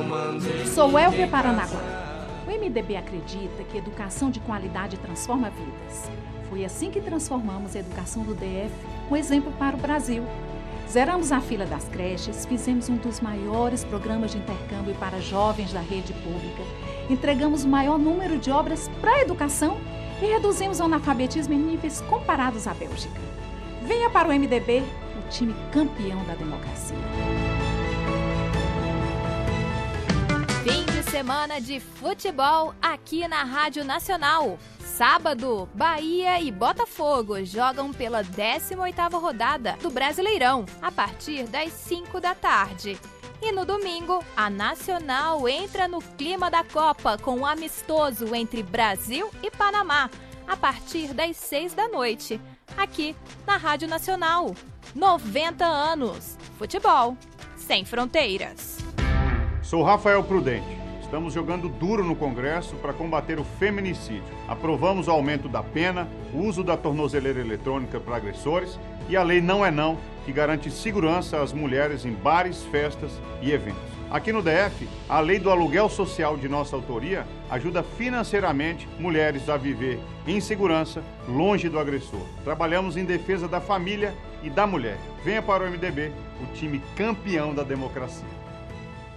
Sou Elvia Paranaguá. O MDB acredita que educação de qualidade transforma vidas. Foi assim que transformamos a educação do DF, um exemplo para o Brasil. Zeramos a fila das creches, fizemos um dos maiores programas de intercâmbio para jovens da rede pública, entregamos o maior número de obras para a educação e reduzimos o analfabetismo em níveis comparados à Bélgica. Venha para o MDB, o time campeão da democracia. Fim de semana de futebol aqui na Rádio Nacional. Sábado, Bahia e Botafogo jogam pela 18ª rodada do Brasileirão, a partir das 5 da tarde. E no domingo, a Nacional entra no clima da Copa com um amistoso entre Brasil e Panamá, a partir das 6 da noite, aqui na Rádio Nacional. 90 anos. Futebol sem fronteiras. Sou Rafael Prudente. Estamos jogando duro no Congresso para combater o feminicídio. Aprovamos o aumento da pena, o uso da tornozeleira eletrônica para agressores e a Lei Não é Não, que garante segurança às mulheres em bares, festas e eventos. Aqui no DF, a Lei do Aluguel Social de nossa autoria ajuda financeiramente mulheres a viver em segurança, longe do agressor. Trabalhamos em defesa da família e da mulher. Venha para o MDB, o time campeão da democracia.